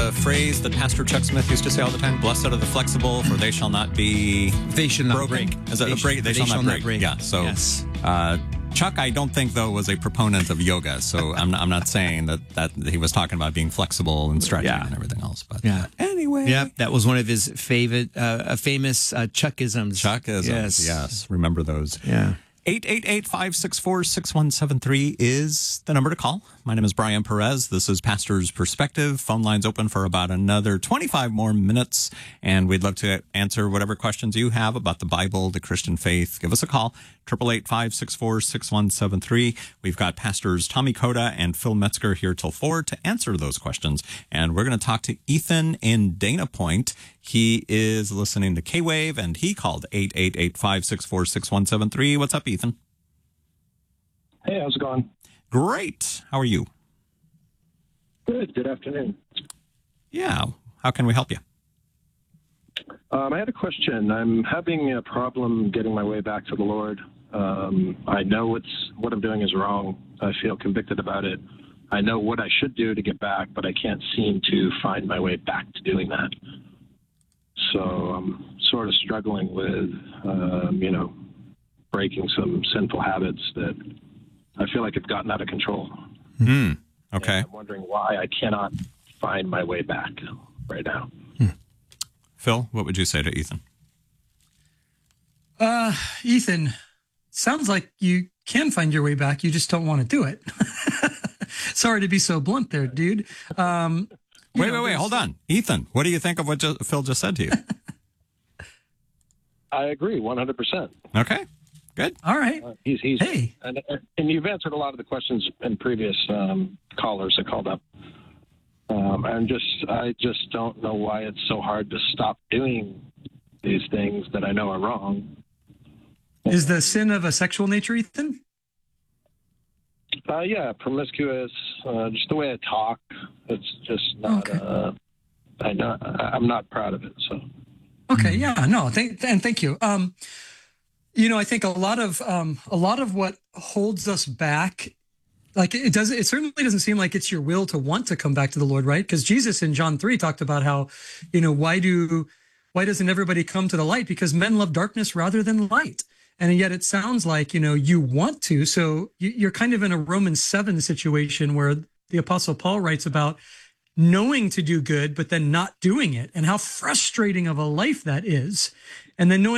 the phrase that Pastor Chuck Smith used to say all the time? Blessed are the flexible, for they shall not be They shall not broken. break. Is that they shall not break? Yeah. So, yes. Chuck, I don't think though was a proponent of yoga. So I'm not saying that he was talking about being flexible and stretching and everything else. But anyway, that was one of his famous Chuckisms. Chuckisms, yes. Remember those? Yeah. 888-564-6173 is the number to call. My name is Brian Perez. This is Pastor's Perspective. Phone line's open for about another 25 more minutes, and we'd love to answer whatever questions you have about the Bible, the Christian faith. Give us a call, 888-564-6173. We've got Pastors Tommy Koda and Phil Metzger here till 4 to answer those questions, and we're going to talk to Ethan in Dana Point. He is listening to K-Wave, and he called 888-564-6173. What's up, Ethan? Hey, how's it going? Great. How are you? Good afternoon. Yeah. How can we help you? I had a question. I'm having a problem getting my way back to the Lord. I know what I'm doing is wrong. I feel convicted about it. I know what I should do to get back, but I can't seem to find my way back to doing that. So I'm sort of struggling with, breaking some sinful habits that I feel like have gotten out of control. Okay. And I'm wondering why I cannot find my way back right now. Phil, what would you say to Ethan? Ethan, sounds like you can find your way back. You just don't want to do it. Sorry to be so blunt there, dude. Wait, hold on. Ethan, what do you think of what Phil just said to you? I agree 100%. Okay, good. All right. Hey. And you've answered a lot of the questions in previous callers that called up. I just don't know why it's so hard to stop doing these things that I know are wrong. Is the sin of a sexual nature, Ethan? Yeah, promiscuous, just the way I talk. It's just not, okay. I'm not proud of it, so. Okay, yeah, no, thank you. I think a lot of what holds us back, like it certainly doesn't seem like it's your will to want to come back to the Lord, right? Because Jesus in John 3 talked about how, why doesn't everybody come to the light? Because men love darkness rather than light. And yet it sounds like, you want to. So you're kind of in a Romans 7 situation where the Apostle Paul writes about knowing to do good, but then not doing it, and how frustrating of a life that is. And then knowing